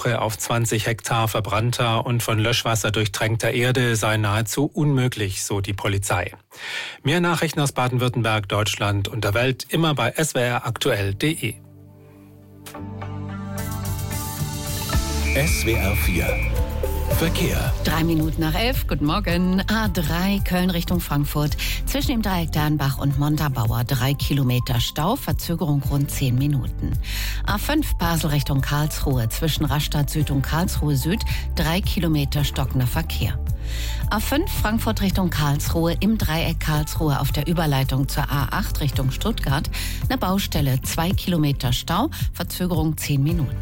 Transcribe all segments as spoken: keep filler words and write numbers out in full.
Suche auf zwanzig Hektar verbrannter und von Löschwasser durchtränkter Erde sei nahezu unmöglich, so die Polizei. Mehr Nachrichten aus Baden-Württemberg, Deutschland und der Welt immer bei s w r aktuell punkt d e. S W R vier Verkehr. Drei Minuten nach elf, guten Morgen. A drei Köln Richtung Frankfurt. Zwischen dem Dreieck Dernbach und Montabaur drei Kilometer Stau, Verzögerung rund zehn Minuten. A fünf Basel Richtung Karlsruhe. Zwischen Rastatt Süd und Karlsruhe Süd drei Kilometer stockender Verkehr. A fünf Frankfurt Richtung Karlsruhe im Dreieck Karlsruhe auf der Überleitung zur A acht Richtung Stuttgart. Eine Baustelle, zwei Kilometer Stau, Verzögerung zehn Minuten.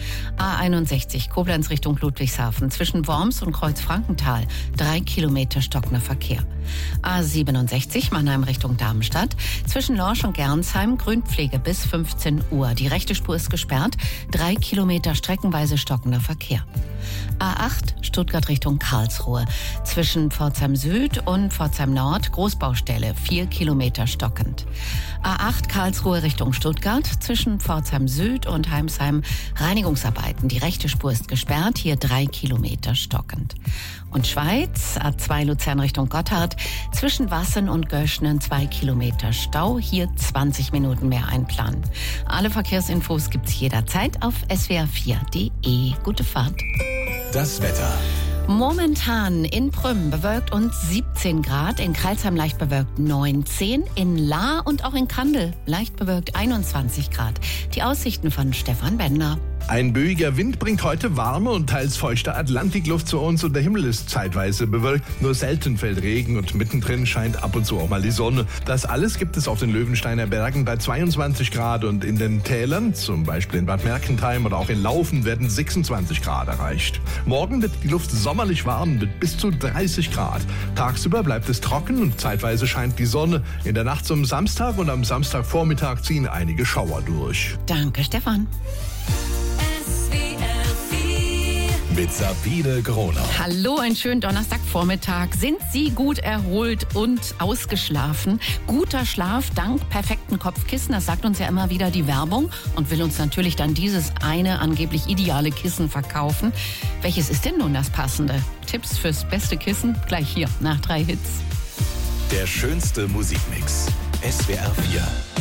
A einundsechzig Koblenz Richtung Ludwigshafen zwischen Worms und Kreuzfrankenthal drei Kilometer stockender Verkehr. A siebenundsechzig Mannheim Richtung Darmstadt zwischen Lorsch und Gernsheim Grünpflege bis fünfzehn Uhr. Die rechte Spur ist gesperrt, drei Kilometer streckenweise stockender Verkehr. A acht Stuttgart Richtung Karlsruhe zwischen Pforzheim Süd und Pforzheim Nord Großbaustelle vier Kilometer stockend. A acht Karlsruhe Richtung Stuttgart zwischen Pforzheim Süd und Heimsheim Reinigungsarbeiten. Die rechte Spur ist gesperrt, hier drei Kilometer stockend. Und Schweiz, A zwei Luzern Richtung Gotthard zwischen Wassen und Göschnen zwei Kilometer Stau, hier zwanzig Minuten mehr einplanen. Alle Verkehrsinfos gibt's jederzeit auf s w r vier punkt d e. Gute Fahrt. Das Wetter. Momentan in Prüm bewölkt und siebzehn Grad, in Crailsheim leicht bewölkt neunzehn, in Lahr und auch in Kandel leicht bewölkt einundzwanzig Grad. Die Aussichten von Stefan Bender. Ein böiger Wind bringt heute warme und teils feuchte Atlantikluft zu uns und der Himmel ist zeitweise bewölkt. Nur selten fällt Regen und mittendrin scheint ab und zu auch mal die Sonne. Das alles gibt es auf den Löwensteiner Bergen bei zweiundzwanzig Grad und in den Tälern, zum Beispiel in Bad Mergentheim oder auch in Laufen, werden sechsundzwanzig Grad erreicht. Morgen wird die Luft sommerlich warm mit bis zu dreißig Grad. Tagsüber bleibt es trocken und zeitweise scheint die Sonne. In der Nacht zum Samstag und am Samstagvormittag ziehen einige Schauer durch. Danke, Stefan. Mit Sabine Gronau. Hallo, einen schönen Donnerstagvormittag. Sind Sie gut erholt und ausgeschlafen? Guter Schlaf dank perfekten Kopfkissen, das sagt uns ja immer wieder die Werbung und will uns natürlich dann dieses eine angeblich ideale Kissen verkaufen. Welches ist denn nun das passende? Tipps fürs beste Kissen gleich hier nach drei Hits. Der schönste Musikmix. S W R vier.